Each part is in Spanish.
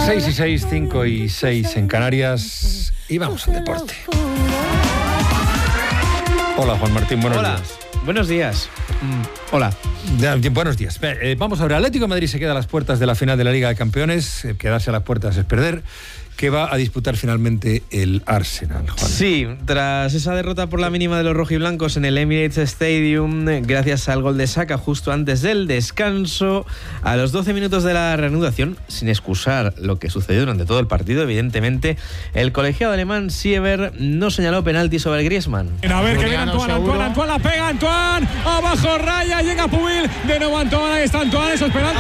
6 y 6, 5 y 6 en Canarias y vamos al deporte. Hola Juan Martín, buenos días. Buenos días. Hola. Buenos días. Vamos a ver, Atlético de Madrid se queda a las puertas de la final de la Liga de Campeones. Quedarse a las puertas es perder. Que va a disputar finalmente el Arsenal, Juan. Sí, tras esa derrota por la mínima de los rojiblancos en el Emirates Stadium, gracias al gol de Saka justo antes del descanso, a los 12 minutos de la reanudación, sin excusar lo que sucedió durante todo el partido, evidentemente, el colegiado alemán Sieber no señaló penalti sobre Griezmann. A ver, que viene Antoine la pega, Antoine, abajo raya, llega Pubil, de nuevo Antoine, ahí está Antoine, eso es penalti.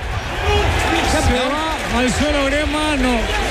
Se va al suelo Griezmann,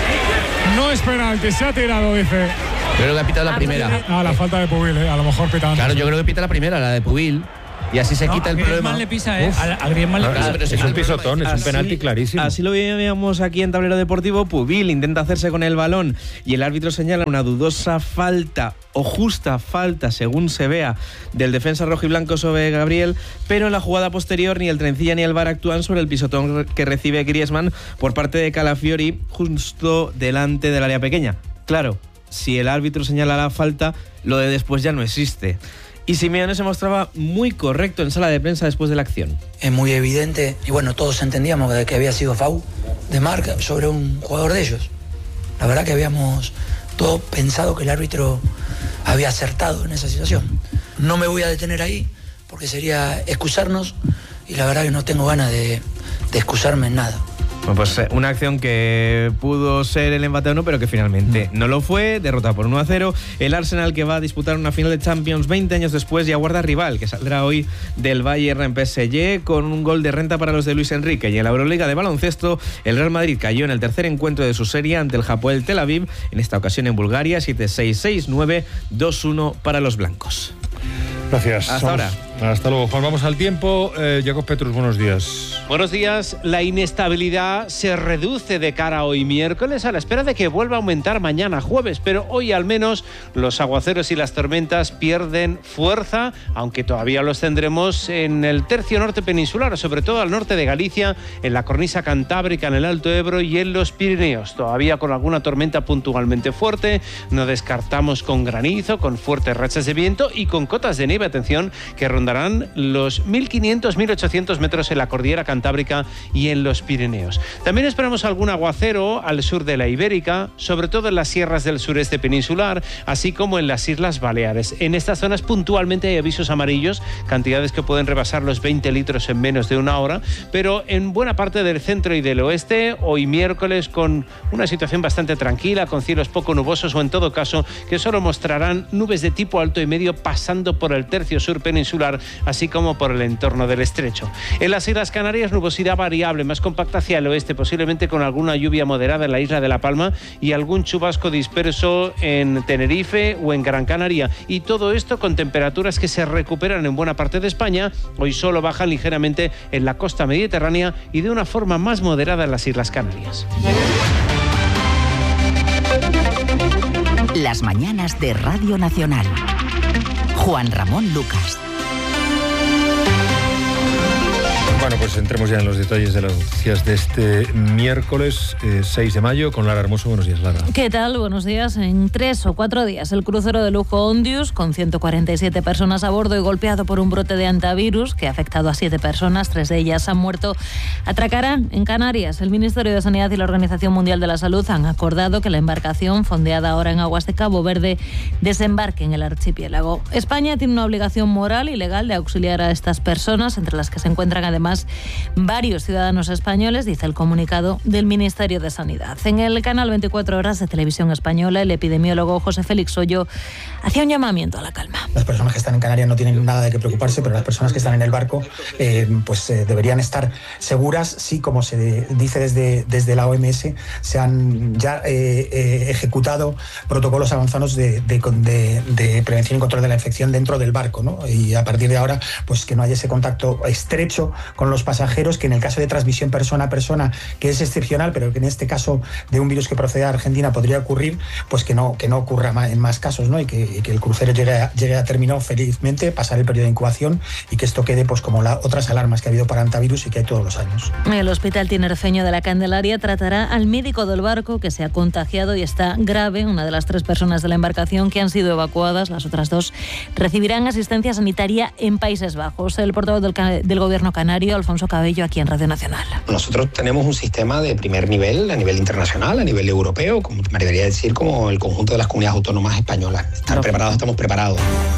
no es penalti, se ha tirado, dice. Creo que ha pitado la primera. La falta de Pubil, a lo mejor pita antes. Claro, yo creo que pita la primera, la de Pubil. Y así se quita el problema. Le pisa, a Griezmann le pisa. Es un pisotón, es un penalti clarísimo. Así lo veíamos aquí en Tablero Deportivo. Pubil intenta hacerse con el balón y el árbitro señala una dudosa falta o justa falta, según se vea, del defensa rojiblanco sobre Gabriel, pero en la jugada posterior ni el Trencilla ni el VAR actúan sobre el pisotón que recibe Griezmann por parte de Calafiori justo delante del área pequeña. Claro, si el árbitro señala la falta, lo de después ya no existe. Y Simeone se mostraba muy correcto en sala de prensa después de la acción. Es muy evidente, y bueno, todos entendíamos que había sido foul de marca sobre un jugador de ellos. La verdad que habíamos todos pensado que el árbitro había acertado en esa situación. No me voy a detener ahí, porque sería excusarnos, y la verdad que no tengo ganas de excusarme en nada. Bueno, pues una acción que pudo ser el empate 1, pero que finalmente no lo fue, derrota por 1-0. El Arsenal, que va a disputar una final de Champions 20 años después, y aguarda rival, que saldrá hoy del Bayern en PSG con un gol de renta para los de Luis Enrique. Y en la Euroliga de baloncesto, el Real Madrid cayó en el tercer encuentro de su serie ante el Hapoel Tel Aviv, en esta ocasión en Bulgaria, 7-6, 6-9, 2-1 para los blancos. Gracias. Hasta ahora. Hasta luego, Juan. Vamos al tiempo. Jacob Petrus, buenos días. Buenos días. La inestabilidad se reduce de cara a hoy miércoles a la espera de que vuelva a aumentar mañana jueves, pero hoy al menos los aguaceros y las tormentas pierden fuerza, aunque todavía los tendremos en el tercio norte peninsular, sobre todo al norte de Galicia, en la cornisa cantábrica, en el Alto Ebro y en los Pirineos. Todavía con alguna tormenta puntualmente fuerte, no descartamos con granizo, con fuertes rachas de viento y con cotas de nieve, atención, que rondarán los 1.500-1.800 metros en la cordillera cantábrica y en los Pirineos. También esperamos algún aguacero al sur de la Ibérica, sobre todo en las sierras del sureste peninsular, así como en las Islas Baleares. En estas zonas puntualmente hay avisos amarillos, cantidades que pueden rebasar los 20 litros en menos de una hora, pero en buena parte del centro y del oeste, hoy miércoles, con una situación bastante tranquila, con cielos poco nubosos o en todo caso que solo mostrarán nubes de tipo alto y medio pasando por el tercio sur peninsular, así como por el entorno del estrecho. En las Islas Canarias, nubosidad variable, más compacta hacia el oeste, posiblemente con alguna lluvia moderada en la isla de La Palma y algún chubasco disperso en Tenerife o en Gran Canaria. Y todo esto con temperaturas que se recuperan en buena parte de España. Hoy solo bajan ligeramente en la costa mediterránea y de una forma más moderada en las Islas Canarias. Las mañanas de Radio Nacional. Juan Ramón Lucas. Bueno, pues entremos ya en los detalles de las noticias de este miércoles 6 de mayo con Lara Hermoso. Buenos días, Lara. ¿Qué tal? Buenos días. En 3 o 4 días, el crucero de lujo Ondius, con 147 personas a bordo y golpeado por un brote de antivirus que ha afectado a 7 personas, 3 de ellas han muerto, atracará en Canarias. El Ministerio de Sanidad y la Organización Mundial de la Salud han acordado que la embarcación, fondeada ahora en aguas de Cabo Verde, desembarque en el archipiélago. España tiene una obligación moral y legal de auxiliar a estas personas, entre las que se encuentran además varios ciudadanos españoles, dice el comunicado del Ministerio de Sanidad. En el canal 24 Horas de Televisión Española, el epidemiólogo José Félix Hoyo hacía un llamamiento a la calma. Las personas que están en Canarias no tienen nada de qué preocuparse, pero las personas que están en el barco deberían estar seguras. Sí, como se dice desde la OMS, se han ya ejecutado protocolos avanzados de prevención y control de la infección dentro del barco, ¿no? Y a partir de ahora, pues que no haya ese contacto estrecho con los los pasajeros, que en el caso de transmisión persona a persona, que es excepcional, pero que en este caso de un virus que procede de Argentina podría ocurrir, pues que no ocurra en más casos, ¿no? Y que el crucero llegue a término felizmente, pasar el periodo de incubación y que esto quede pues como otras alarmas que ha habido para antivirus y que hay todos los años. El Hospital Tinerfeño de la Candelaria tratará al médico del barco que se ha contagiado y está grave, una de las 3 personas de la embarcación que han sido evacuadas. Las otras 2 recibirán asistencia sanitaria en Países Bajos. El portavoz del Gobierno canario, Alfonso Cabello, aquí en Radio Nacional. Nosotros tenemos un sistema de primer nivel, a nivel internacional, a nivel europeo, como me debería decir, como el conjunto de las comunidades autónomas españolas. ¿Están preparados? Estamos preparados.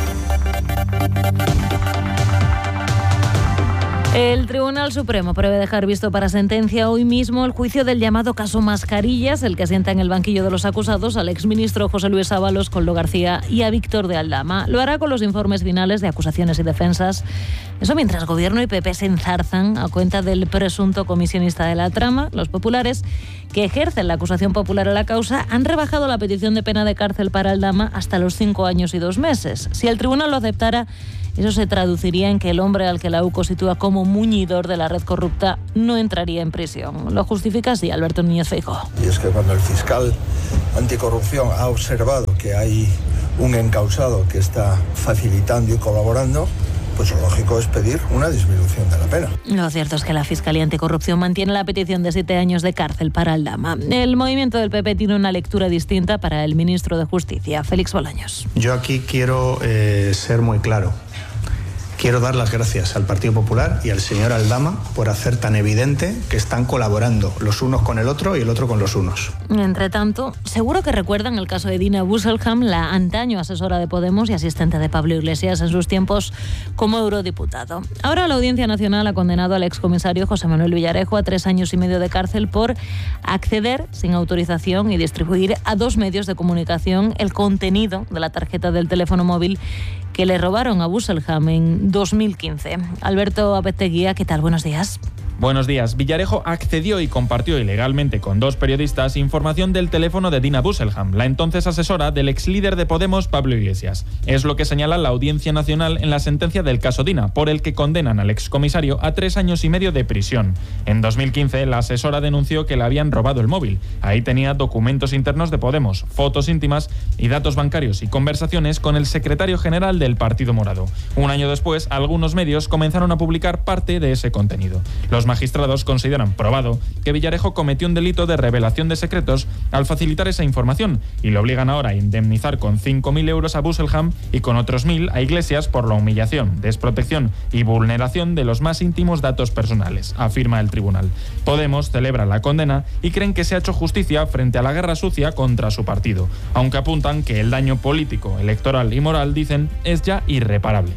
El Tribunal Supremo prevé dejar visto para sentencia hoy mismo el juicio del llamado caso Mascarillas, el que sienta en el banquillo de los acusados al exministro José Luis Ábalos, Koldo García y a Víctor de Aldama. Lo hará con los informes finales de acusaciones y defensas. Eso mientras Gobierno y PP se enzarzan a cuenta del presunto comisionista de la trama. Los populares, que ejercen la acusación popular a la causa, han rebajado la petición de pena de cárcel para Aldama hasta los 5 años y 2 meses. Si el tribunal lo aceptara, eso se traduciría en que el hombre al que la UCO sitúa como muñidor de la red corrupta no entraría en prisión. Lo justifica así Alberto Núñez Feijóo. Y es que cuando el fiscal anticorrupción ha observado que hay un encausado que está facilitando y colaborando, pues lo lógico es pedir una disminución de la pena. Lo cierto es que la Fiscalía Anticorrupción mantiene la petición de 7 años de cárcel para Aldama. El movimiento del PP tiene una lectura distinta para el ministro de Justicia, Félix Bolaños. Yo aquí quiero ser muy claro. Quiero dar las gracias al Partido Popular y al señor Aldama por hacer tan evidente que están colaborando los unos con el otro y el otro con los unos. Entre tanto, seguro que recuerdan el caso de Dina Busselham, la antaño asesora de Podemos y asistente de Pablo Iglesias en sus tiempos como eurodiputado. Ahora la Audiencia Nacional ha condenado al excomisario José Manuel Villarejo a 3 años y medio de cárcel por acceder sin autorización y distribuir a 2 medios de comunicación el contenido de la tarjeta del teléfono móvil que le robaron a Busselham en 2015. Alberto Apeteguía, ¿qué tal? Buenos días. Buenos días. Villarejo accedió y compartió ilegalmente con 2 periodistas información del teléfono de Dina Busselham, la entonces asesora del ex líder de Podemos, Pablo Iglesias. Es lo que señala la Audiencia Nacional en la sentencia del caso Dina, por el que condenan al excomisario a 3 años y medio de prisión. En 2015, la asesora denunció que le habían robado el móvil. Ahí tenía documentos internos de Podemos, fotos íntimas y datos bancarios y conversaciones con el secretario general del Partido Morado. Un año después, algunos medios comenzaron a publicar parte de ese contenido. Los magistrados consideran probado que Villarejo cometió un delito de revelación de secretos al facilitar esa información y le obligan ahora a indemnizar con 5.000 euros a Busselham y con otros 1.000 a Iglesias por la humillación, desprotección y vulneración de los más íntimos datos personales, afirma el tribunal. Podemos celebra la condena y creen que se ha hecho justicia frente a la guerra sucia contra su partido, aunque apuntan que el daño político, electoral y moral, dicen, es ya irreparable.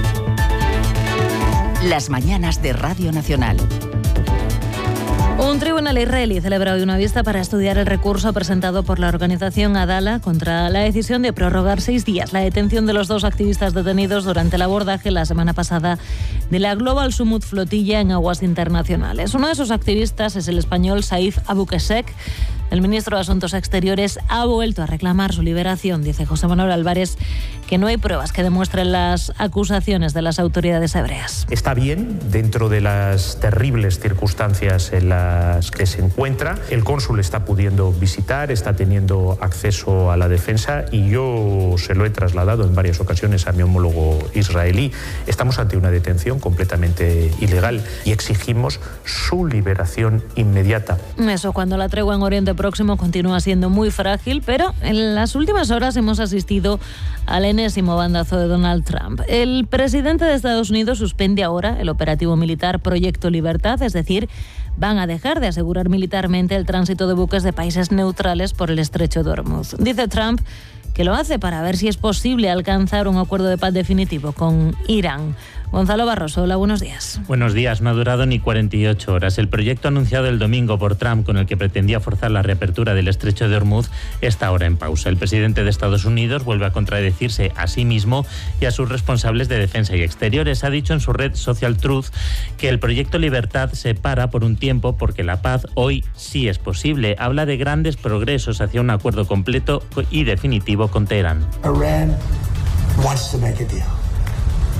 Las mañanas de Radio Nacional. Un tribunal israelí celebra hoy una vista para estudiar el recurso presentado por la organización Adala contra la decisión de prorrogar 6 días la detención de los 2 activistas detenidos durante el abordaje la semana pasada de la Global Summit Flotilla en aguas internacionales. Uno de esos activistas es el español Saif Abukesek. El ministro de Asuntos Exteriores ha vuelto a reclamar su liberación. Dice José Manuel Álvarez que no hay pruebas que demuestren las acusaciones de las autoridades hebreas. Está bien, dentro de las terribles circunstancias en las que se encuentra. El cónsul está pudiendo visitar, está teniendo acceso a la defensa y yo se lo he trasladado en varias ocasiones a mi homólogo israelí. Estamos ante una detención completamente ilegal y exigimos su liberación inmediata. Eso cuando la tregua en Oriente Próximo continúa siendo muy frágil, pero en las últimas horas hemos asistido al enésimo bandazo de Donald Trump. El presidente de Estados Unidos suspende ahora el operativo militar Proyecto Libertad, es decir, van a dejar de asegurar militarmente el tránsito de buques de países neutrales por el estrecho de Hormuz. Dice Trump que lo hace para ver si es posible alcanzar un acuerdo de paz definitivo con Irán. Gonzalo Barroso, hola, buenos días. Buenos días, no ha durado ni 48 horas. El proyecto anunciado el domingo por Trump, con el que pretendía forzar la reapertura del estrecho de Hormuz, está ahora en pausa. El presidente de Estados Unidos vuelve a contradecirse a sí mismo y a sus responsables de defensa y exteriores. Ha dicho en su red Social Truth que el proyecto Libertad se para por un tiempo porque la paz hoy sí es posible. Habla de grandes progresos hacia un acuerdo completo y definitivo con Teherán. Iran wants to make a deal.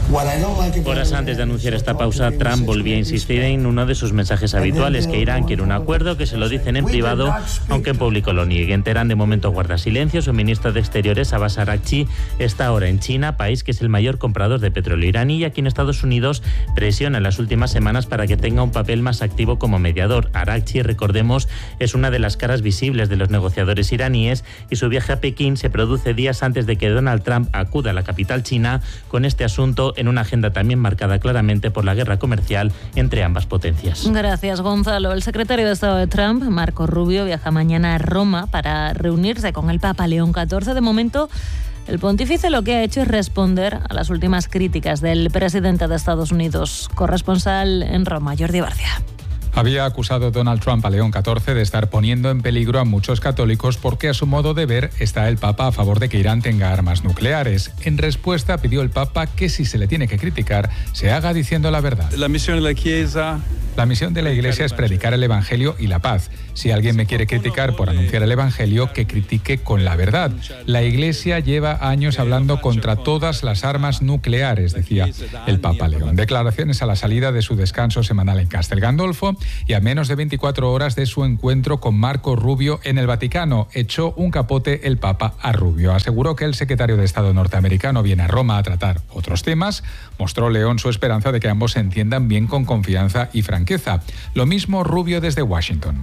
Horas antes de anunciar esta pausa, Trump volvía a insistir en uno de sus mensajes habituales, que Irán quiere un acuerdo, que se lo dicen en privado, aunque en público lo niegue. En Teherán, de momento, guarda silencio. Su ministro de Exteriores, Abbas Araghchi, está ahora en China, país que es el mayor comprador de petróleo iraní, y aquí en Estados Unidos presiona en las últimas semanas para que tenga un papel más activo como mediador. Araghchi, recordemos, es una de las caras visibles de los negociadores iraníes, y su viaje a Pekín se produce días antes de que Donald Trump acuda a la capital china con este asunto, en una agenda también marcada claramente por la guerra comercial entre ambas potencias. Gracias, Gonzalo. El secretario de Estado de Trump, Marco Rubio, viaja mañana a Roma para reunirse con el Papa León XIV. De momento, el pontífice lo que ha hecho es responder a las últimas críticas del presidente de Estados Unidos. Corresponsal en Roma, Jordi Barcia. Había acusado Donald Trump a León XIV de estar poniendo en peligro a muchos católicos porque, a su modo de ver, está el Papa a favor de que Irán tenga armas nucleares. En respuesta, pidió el Papa que, si se le tiene que criticar, se haga diciendo la verdad. La misión de la Iglesia es predicar el Evangelio y la paz. Si alguien me quiere criticar por anunciar el Evangelio, que critique con la verdad. La Iglesia lleva años hablando contra todas las armas nucleares, decía el Papa León. Declaraciones a la salida de su descanso semanal en Castel Gandolfo y a menos de 24 horas de su encuentro con Marco Rubio en el Vaticano. Echó un capote el Papa a Rubio. Aseguró que el secretario de Estado norteamericano viene a Roma a tratar otros temas. Mostró León su esperanza de que ambos se entiendan bien, con confianza y franqueza. Lo mismo Rubio desde Washington.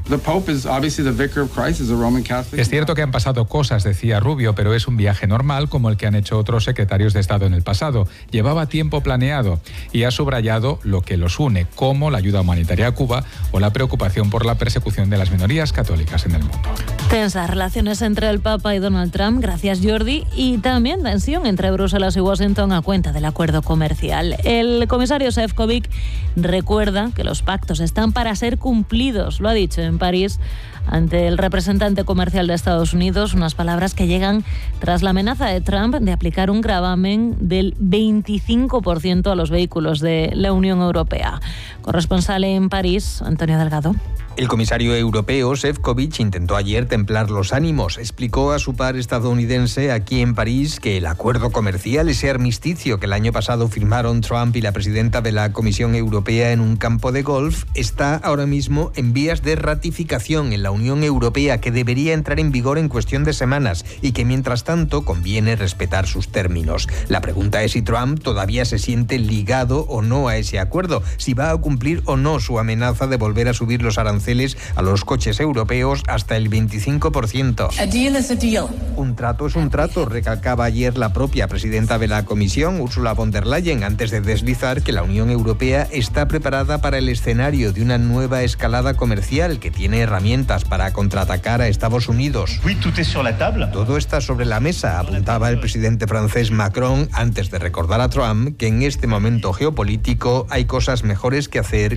Es cierto que han pasado cosas, decía Rubio, pero es un viaje normal como el que han hecho otros secretarios de Estado en el pasado. Llevaba tiempo planeado y ha subrayado lo que los une, como la ayuda humanitaria a Cuba o la preocupación por la persecución de las minorías católicas en el mundo. Tensas relaciones entre el Papa y Donald Trump, gracias Jordi, y también tensión entre Bruselas y Washington a cuenta del acuerdo comercial. El comisario Šefčovič recuerda que los pactos están para ser cumplidos, lo ha dicho en París ante el representante comercial de Estados Unidos, unas palabras que llegan tras la amenaza de Trump de aplicar un gravamen del 25% a los vehículos de la Unión Europea. Corresponsal en París, Antonio Delgado. El comisario europeo Šefčovič intentó ayer templar los ánimos. Explicó a su par estadounidense aquí en París que el acuerdo comercial, ese armisticio que el año pasado firmaron Trump y la presidenta de la Comisión Europea en un campo de golf, está ahora mismo en vías de ratificación en la Unión Europea, que debería entrar en vigor en cuestión de semanas, y que mientras tanto conviene respetar sus términos. La pregunta es si Trump todavía se siente ligado o no a ese acuerdo, si va a cumplir o no su amenaza de volver a subir los aranceles a los coches europeos hasta el 25%. A deal is a deal. Un trato es un trato, recalcaba ayer la propia presidenta de la Comisión, Ursula von der Leyen, antes de deslizar que la Unión Europea está preparada para el escenario de una nueva escalada comercial que tiene herramientas para contraatacar a Estados Unidos. Todo está sobre la mesa, apuntaba el presidente francés Macron, antes de recordar a Trump que en este momento geopolítico hay cosas mejores que hacer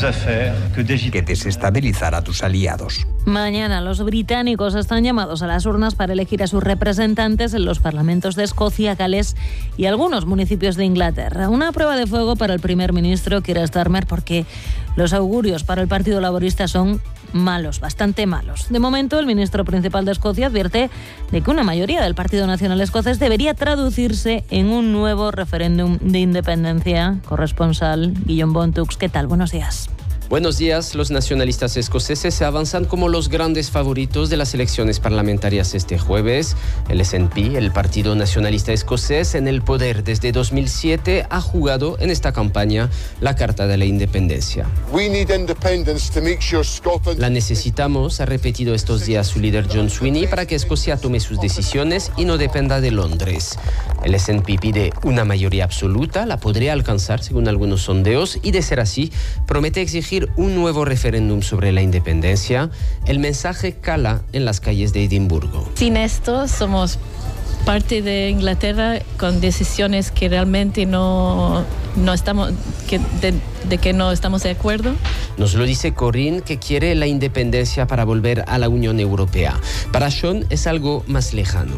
que desestabilizar a tus aliados. Mañana los británicos están llamados a las urnas para elegir a sus representantes en los parlamentos de Escocia, Gales y algunos municipios de Inglaterra. Una prueba de fuego para el primer ministro Keir Starmer, porque los augurios para el Partido Laborista son malos, bastante malos. De momento, el ministro principal de Escocia advierte de que una mayoría del Partido Nacional Escocés debería traducirse en un nuevo referéndum de independencia. Corresponsal Guillaume Bontux, ¿qué tal? Buenos días. Buenos días. Los nacionalistas escoceses se avanzan como los grandes favoritos de las elecciones parlamentarias este jueves. El SNP, el Partido Nacionalista Escocés, en el poder desde 2007, ha jugado en esta campaña la carta de la independencia. La necesitamos, ha repetido estos días su líder John Swinney, para que Escocia tome sus decisiones y no dependa de Londres. El SNP pide una mayoría absoluta, la podría alcanzar según algunos sondeos, y de ser así, promete exigir un nuevo referéndum sobre la independencia. El mensaje cala en las calles de Edimburgo. Sin esto, somos parte de Inglaterra con decisiones que realmente no estamos de acuerdo. Nos lo dice Corinne, que quiere la independencia para volver a la Unión Europea. Para Sean es algo más lejano.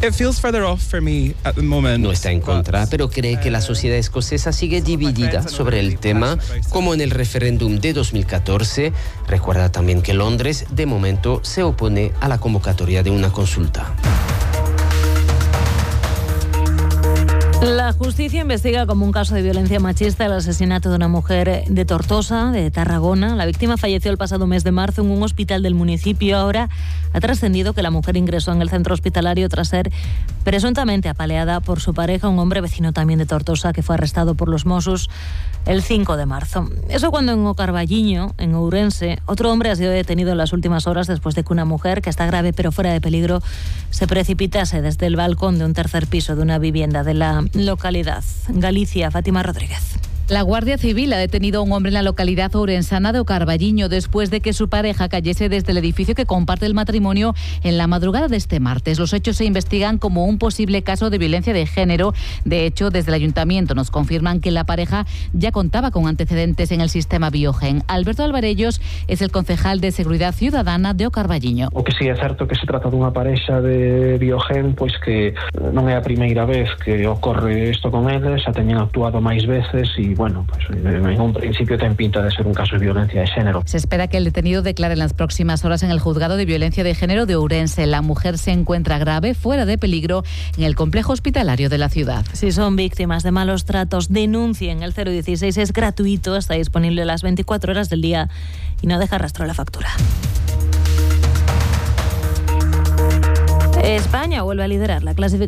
No está en contra, pero cree que la sociedad escocesa sigue dividida sobre el tema, como en el referéndum de 2014. Recuerda también que Londres, de momento, se opone a la convocatoria de una consulta. La justicia investiga como un caso de violencia machista el asesinato de una mujer de Tortosa, de Tarragona. La víctima falleció el pasado mes de marzo en un hospital del municipio. Ahora ha trascendido que la mujer ingresó en el centro hospitalario tras ser presuntamente apaleada por su pareja, un hombre vecino también de Tortosa, que fue arrestado por los Mossos el 5 de marzo. Eso cuando en Ocarballiño, en Ourense, otro hombre ha sido detenido en las últimas horas después de que una mujer, que está grave pero fuera de peligro, se precipitase desde el balcón de un tercer piso de una vivienda de la localidad. Galicia, Fátima Rodríguez. La Guardia Civil ha detenido a un hombre en la localidad ourensana de Ocarballiño después de que su pareja cayese desde el edificio que comparte el matrimonio en la madrugada de este martes. Los hechos se investigan como un posible caso de violencia de género. De hecho, desde el ayuntamiento nos confirman que la pareja ya contaba con antecedentes en el sistema Biogen. Alberto Alvarellos es el concejal de Seguridad Ciudadana de Ocarballiño. O que sí é certo que se trata dunha parexa de Biogen, pois que non é a primeira vez que ocorre isto con eles, xa teñen actuado máis veces e bueno, pues en un principio ten pinta de ser un caso de violencia de género. Se espera que el detenido declare en las próximas horas en el juzgado de violencia de género de Ourense. La mujer se encuentra grave, fuera de peligro, en el complejo hospitalario de la ciudad. Si son víctimas de malos tratos, denuncien. El 016 es gratuito, está disponible las 24 horas del día y no deja rastro a la factura. España vuelve a liderar la clasificación